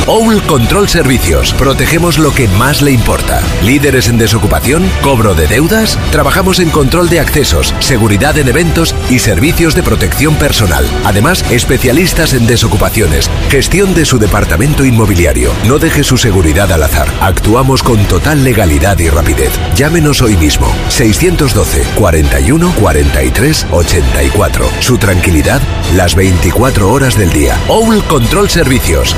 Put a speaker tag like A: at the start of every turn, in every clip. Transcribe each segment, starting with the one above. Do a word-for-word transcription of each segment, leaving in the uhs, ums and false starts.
A: Owl Control Servicios. Protegemos lo que más le importa. Líderes en desocupación, cobro de deudas. Trabajamos en control de accesos, seguridad en eventos y servicios de protección personal. Además, especialistas en desocupaciones, gestión de su departamento inmobiliario. No deje su seguridad al azar. Actuamos con total legalidad y rapidez. Llámenos hoy mismo. seiscientos doce, cuarenta y uno, cuarenta y tres, ochenta y cuatro. Su tranquilidad, las veinticuatro horas del día. Owl Control Servicios.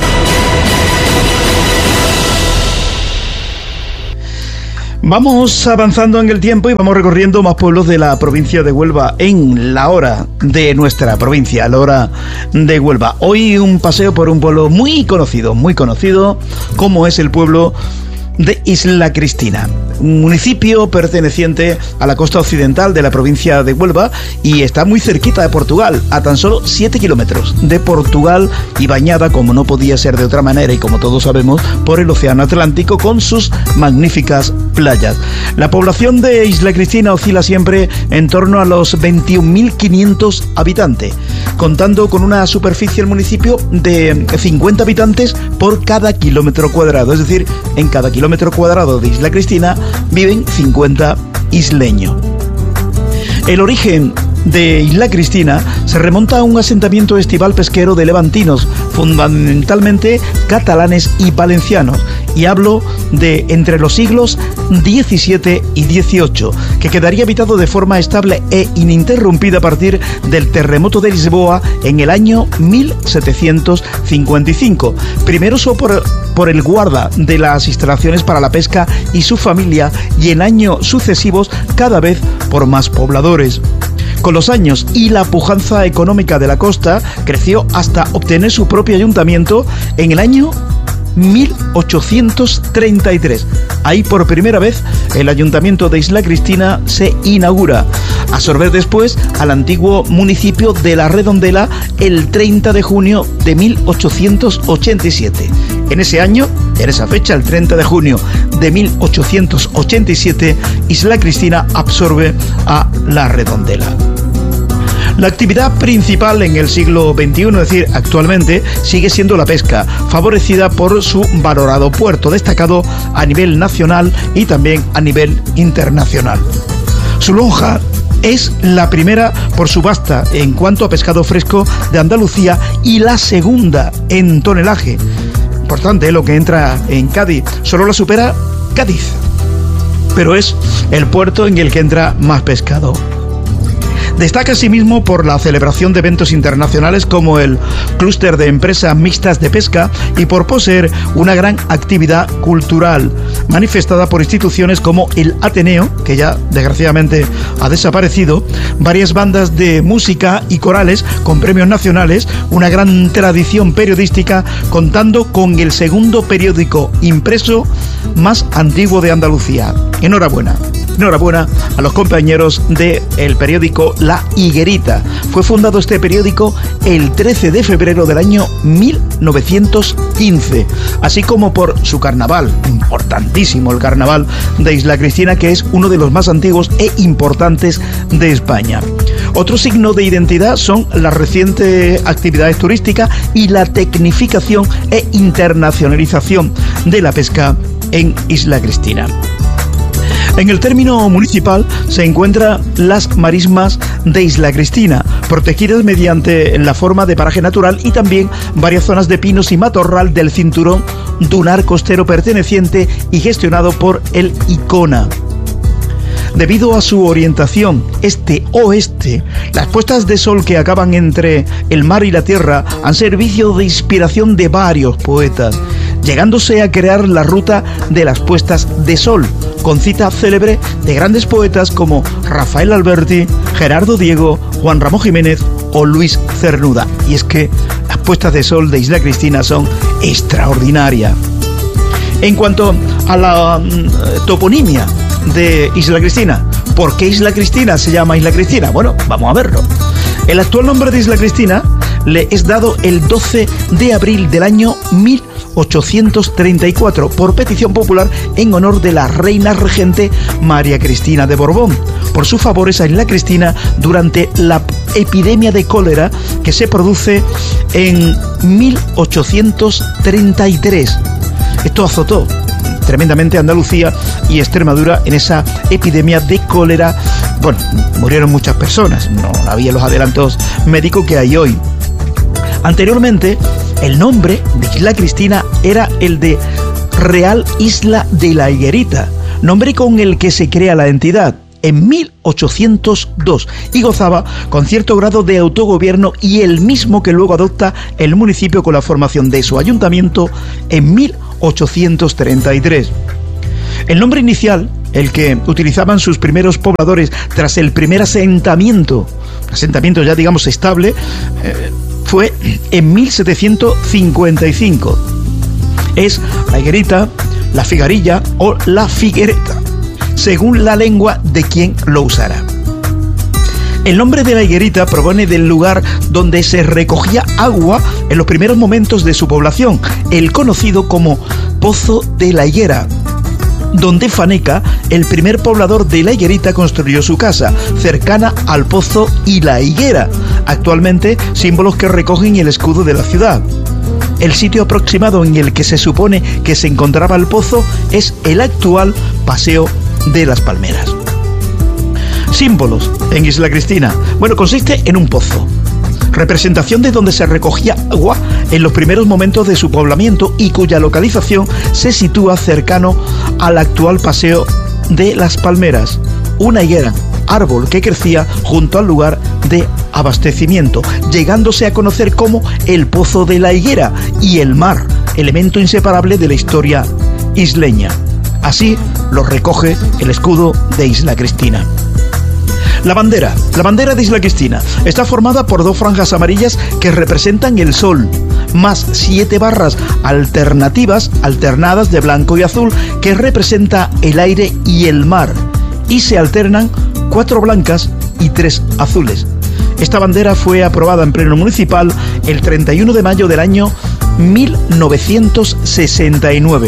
B: Vamos avanzando en el tiempo y vamos recorriendo más pueblos de la provincia de Huelva en la hora de nuestra provincia, la hora de Huelva. Hoy un paseo por un pueblo muy conocido, muy conocido, como es el pueblo de Isla Cristina, un municipio perteneciente a la costa occidental de la provincia de Huelva y está muy cerquita de Portugal, a tan solo siete kilómetros de Portugal y bañada, como no podía ser de otra manera y como todos sabemos, por el océano Atlántico con sus magníficas playas. La población de Isla Cristina oscila siempre en torno a los veintiún mil quinientos habitantes, contando con una superficie del municipio de cincuenta habitantes por cada kilómetro cuadrado, es decir, en cada kilómetro kilómetro cuadrado de Isla Cristina viven cincuenta isleños. El origen de Isla Cristina se remonta a un asentamiento estival pesquero de levantinos, fundamentalmente catalanes y valencianos, y hablo de entre los siglos diecisiete y dieciocho, que quedaría habitado de forma estable e ininterrumpida a partir del terremoto de Lisboa en el año mil setecientos cincuenta y cinco. Primero usó por, por el guarda de las instalaciones para la pesca y su familia, y en años sucesivos cada vez por más pobladores. Con los años y la pujanza económica de la costa, creció hasta obtener su propio ayuntamiento en el año mil ochocientos treinta y tres. Ahí por primera vez el ayuntamiento de Isla Cristina se inaugura. Absorber después al antiguo municipio de La Redondela el treinta de junio de mil ochocientos ochenta y siete. En ese año, en esa fecha, el treinta de junio de mil ochocientos ochenta y siete, Isla Cristina absorbe a La Redondela. La actividad principal en el siglo veintiuno, es decir, actualmente, sigue siendo la pesca, favorecida por su valorado puerto, destacado a nivel nacional y también a nivel internacional. Su lonja es la primera por subasta en cuanto a pescado fresco de Andalucía y la segunda en tonelaje. Importante, ¿eh? Lo que entra en Cádiz, solo la supera Cádiz, pero es el puerto en el que entra más pescado. Destaca asimismo por la celebración de eventos internacionales como el Clúster de Empresas Mixtas de Pesca y por poseer una gran actividad cultural, manifestada por instituciones como el Ateneo, que ya desgraciadamente ha desaparecido, varias bandas de música y corales con premios nacionales, una gran tradición periodística, contando con el segundo periódico impreso más antiguo de Andalucía. Enhorabuena. Enhorabuena a los compañeros del periódico La Higuerita. Fue fundado este periódico el trece de febrero del año mil novecientos quince, así como por su carnaval, importantísimo el carnaval de Isla Cristina, que es uno de los más antiguos e importantes de España. Otro signo de identidad son las recientes actividades turísticas y la tecnificación e internacionalización de la pesca en Isla Cristina. En el término municipal se encuentran las marismas de Isla Cristina, protegidas mediante la forma de paraje natural, y también varias zonas de pinos y matorral del cinturón dunar costero perteneciente y gestionado por el ICONA. Debido a su orientación este-oeste, las puestas de sol que acaban entre el mar y la tierra han servido de inspiración de varios poetas, llegándose a crear la ruta de las puestas de sol, con cita célebre de grandes poetas como Rafael Alberti, Gerardo Diego, Juan Ramón Jiménez o Luis Cernuda. Y es que las puestas de sol de Isla Cristina son extraordinarias. En cuanto a la mm, toponimia de Isla Cristina, ¿por qué Isla Cristina se llama Isla Cristina? Bueno, vamos a verlo. El actual nombre de Isla Cristina le es dado el doce de abril del año mil ochocientos treinta y cuatro, por petición popular en honor de la reina regente María Cristina de Borbón, por sus favores a Isla Cristina durante la epidemia de cólera que se produce en mil ochocientos treinta y tres. Esto azotó tremendamente Andalucía y Extremadura en esa epidemia de cólera. Bueno, murieron muchas personas, no había los adelantos médicos que hay hoy. Anteriormente, el nombre de Isla Cristina era el de Real Isla de la Higuerita, nombre con el que se crea la entidad en mil ochocientos dos y gozaba con cierto grado de autogobierno, y el mismo que luego adopta el municipio con la formación de su ayuntamiento en mil ochocientos treinta y tres. El nombre inicial, el que utilizaban sus primeros pobladores tras el primer asentamiento, asentamiento ya digamos estable, eh, fue en mil setecientos cincuenta y cinco. Es la Higuerita, la Figarilla o la Figuereta, según la lengua de quien lo usara. El nombre de la Higuerita proviene del lugar donde se recogía agua en los primeros momentos de su población, el conocido como Pozo de la Higuera, donde Faneca, el primer poblador de la Higuerita, construyó su casa, cercana al pozo y la higuera, actualmente símbolos que recogen el escudo de la ciudad. El sitio aproximado en el que se supone que se encontraba el pozo es el actual Paseo de las Palmeras. Símbolos en Isla Cristina. Bueno, consiste en un pozo, representación de donde se recogía agua en los primeros momentos de su poblamiento y cuya localización se sitúa cercano al actual Paseo de las Palmeras, una higuera, árbol que crecía junto al lugar de abastecimiento, llegándose a conocer como el Pozo de la Higuera, y el mar, elemento inseparable de la historia isleña. Así lo recoge el escudo de Isla Cristina. La bandera, la bandera de Isla Cristina está formada por dos franjas amarillas que representan el sol, más siete barras alternativas, alternadas de blanco y azul, que representa el aire y el mar, y se alternan cuatro blancas y tres azules. Esta bandera fue aprobada en pleno municipal el treinta y uno de mayo del año mil novecientos sesenta y nueve.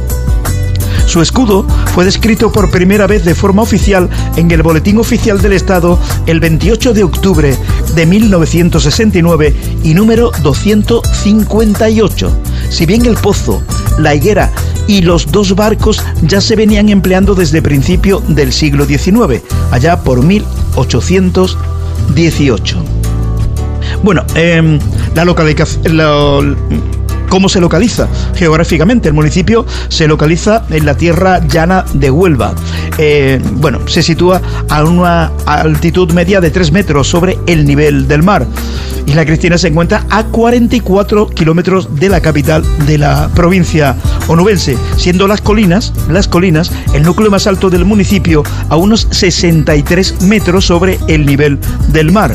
B: Su escudo fue descrito por primera vez de forma oficial en el Boletín Oficial del Estado el veintiocho de octubre de mil novecientos sesenta y nueve y número doscientos cincuenta y ocho. Si bien el pozo, la higuera y los dos barcos ya se venían empleando desde principio del siglo diecinueve, allá por mil ochocientos dieciocho. Bueno, eh, la localización... La, ¿Cómo se localiza geográficamente? El municipio se localiza en la tierra llana de Huelva. Eh, bueno, se sitúa a una altitud media de tres metros sobre el nivel del mar. Isla Cristina se encuentra a cuarenta y cuatro kilómetros de la capital de la provincia onubense, siendo las colinas, las colinas, el núcleo más alto del municipio, a unos sesenta y tres metros sobre el nivel del mar.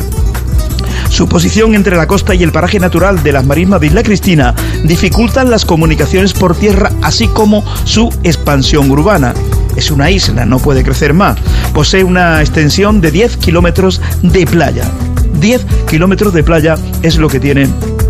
B: Su posición entre la costa y el paraje natural de las marismas de Isla Cristina dificultan las comunicaciones por tierra, así como su expansión urbana. Es una isla, no puede crecer más. Posee una extensión de diez kilómetros de playa. diez kilómetros de playa es lo que tiene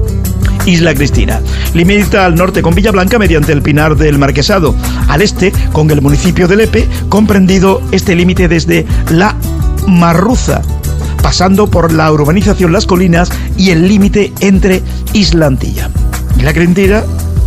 B: Isla Cristina. Limita al norte con Villablanca mediante el Pinar del Marquesado, al este con el municipio de Lepe, comprendido este límite desde La Marruza, pasando por la urbanización Las Colinas y el límite entre Isla Antilla, Isla Cristina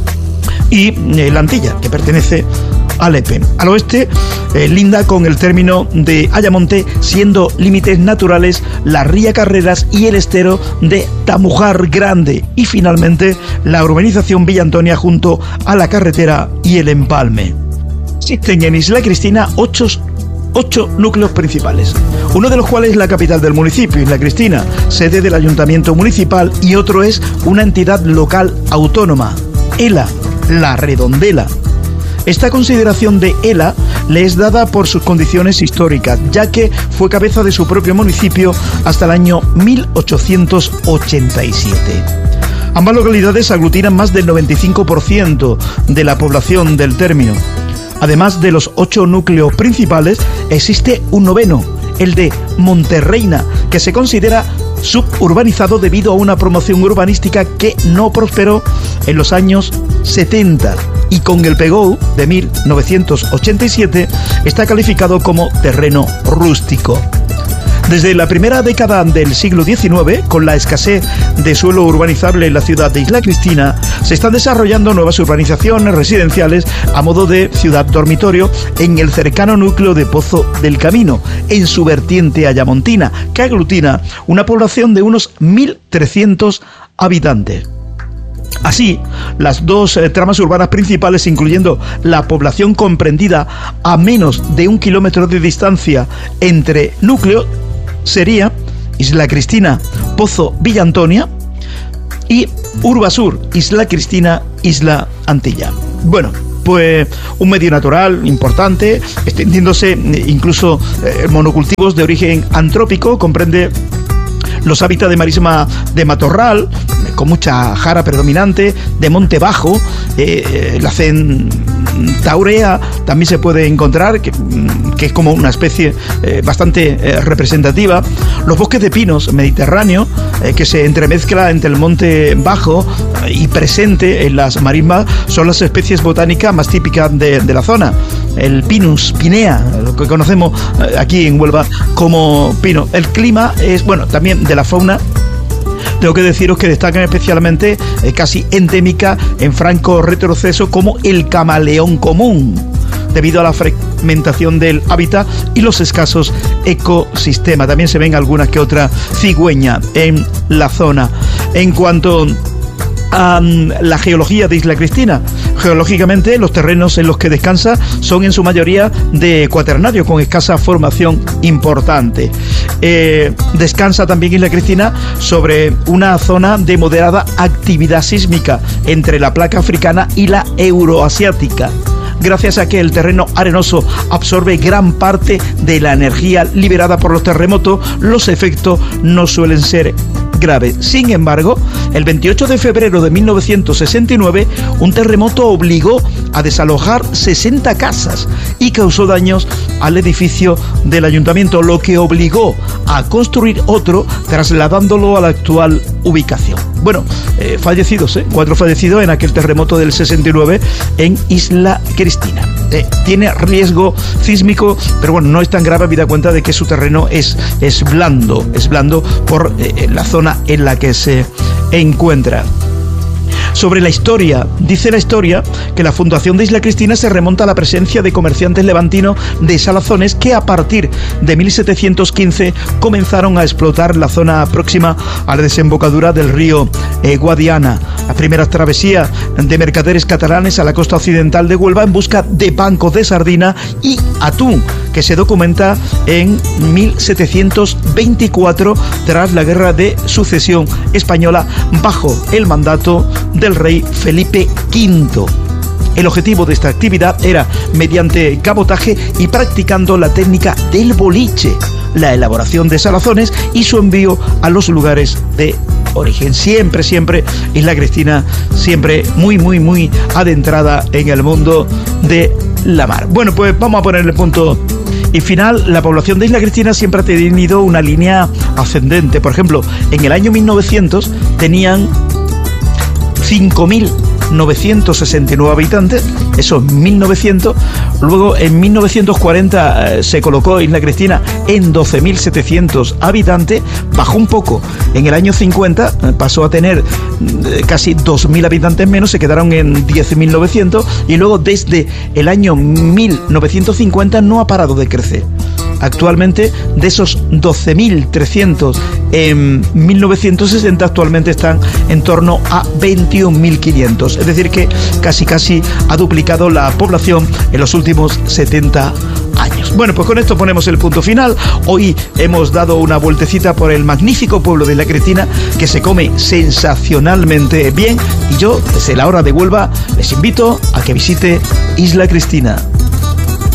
B: y eh, La Antilla, que pertenece a Lepe. Al oeste eh, linda con el término de Ayamonte, siendo límites naturales la Ría Carreras y el estero de Tamujar Grande, y finalmente la urbanización Villa Antonia junto a la carretera y el empalme. Existen en Isla Cristina ocho ocho núcleos principales, uno de los cuales es la capital del municipio, Isla Cristina, sede del ayuntamiento municipal, y otro es una entidad local autónoma, ELA, La Redondela. Esta consideración de ELA le es dada por sus condiciones históricas, ya que fue cabeza de su propio municipio hasta el año mil ochocientos ochenta y siete. Ambas localidades aglutinan más del noventa y cinco por ciento de la población del término. Además de los ocho núcleos principales, existe un noveno, el de Monterreina, que se considera suburbanizado debido a una promoción urbanística que no prosperó en los años setenta y con el P G O de mil novecientos ochenta y siete está calificado como terreno rústico. Desde la primera década del siglo diecinueve, con la escasez de suelo urbanizable en la ciudad de Isla Cristina, se están desarrollando nuevas urbanizaciones residenciales a modo de ciudad dormitorio en el cercano núcleo de Pozo del Camino, en su vertiente ayamontina, que aglutina una población de unos mil trescientos habitantes. Así, las dos eh, tramas urbanas principales, incluyendo la población comprendida a menos de un kilómetro de distancia entre núcleos, sería Isla Cristina, Pozo Villa Antonia y Urbasur, Isla Cristina, Isla Antilla. Bueno, pues un medio natural importante, extendiéndose incluso eh, monocultivos de origen antrópico, comprende los hábitats de marisma de matorral, con mucha jara predominante, de monte bajo, eh, la centaurea también se puede encontrar, que, que es como una especie eh, bastante eh, representativa. Los bosques de pinos mediterráneos, eh, que se entremezcla entre el monte bajo eh, y presente en las marismas, son las especies botánicas más típicas de, de la zona. El Pinus pinea, lo que conocemos eh, aquí en Huelva como pino. El clima es, bueno, también de la fauna. Tengo que deciros que destacan especialmente, eh, casi endémica, en franco retroceso, como el camaleón común, debido a la fragmentación del hábitat y los escasos ecosistemas. También se ven algunas que otras cigüeñas en la zona. En cuanto a la geología de Isla Cristina, geológicamente los terrenos en los que descansa son en su mayoría de cuaternario, con escasa formación importante. Eh, descansa también Isla Cristina sobre una zona de moderada actividad sísmica entre la placa africana y la euroasiática. Gracias a que el terreno arenoso absorbe gran parte de la energía liberada por los terremotos, los efectos no suelen ser graves. Sin embargo, el veintiocho de febrero de mil novecientos sesenta y nueve, un terremoto obligó a desalojar sesenta casas y causó daños al edificio del ayuntamiento, lo que obligó a construir otro, trasladándolo a la actual ubicación. Bueno, eh, fallecidos, eh, cuatro fallecidos en aquel terremoto del sesenta y nueve en Isla Cristina. Eh, tiene riesgo sísmico, pero bueno, no es tan grave, habida cuenta de que su terreno es, es blando, es blando por eh, la zona en la que se encuentra. Sobre la historia, dice la historia que la fundación de Isla Cristina se remonta a la presencia de comerciantes levantinos de Salazones que a partir de mil setecientos quince comenzaron a explotar la zona próxima a la desembocadura del río eh, Guadiana. Las primeras travesías de mercaderes catalanes a la costa occidental de Huelva en busca de bancos de sardina y atún, que se documenta en mil setecientos veinticuatro tras la Guerra de Sucesión Española bajo el mandato del rey Felipe quinto. El objetivo de esta actividad era, mediante cabotaje y practicando la técnica del boliche, la elaboración de salazones y su envío a los lugares de origen. Siempre, siempre Isla Cristina, siempre muy, muy, muy adentrada en el mundo de la mar. Bueno, pues vamos a ponerle punto y final. La población de Isla Cristina siempre ha tenido una línea ascendente. Por ejemplo, en el año mil novecientos tenían cinco mil novecientos sesenta y nueve habitantes, eso es mil novecientos. Luego en mil novecientos cuarenta eh, se colocó Isla Cristina en doce mil setecientos habitantes, bajó un poco en el año cincuenta, eh, pasó a tener eh, casi dos mil habitantes menos, se quedaron en diez mil novecientos y luego desde el año mil novecientos cincuenta no ha parado de crecer. Actualmente, de esos doce mil trescientos en mil novecientos sesenta, actualmente están en torno a veintiún mil quinientos. Es decir, que casi casi ha duplicado la población en los últimos setenta años. Bueno, pues con esto ponemos el punto final. Hoy hemos dado una vueltecita por el magnífico pueblo de Isla Cristina, que se come sensacionalmente bien. Y yo, desde la hora de Huelva, les invito a que visite Isla Cristina.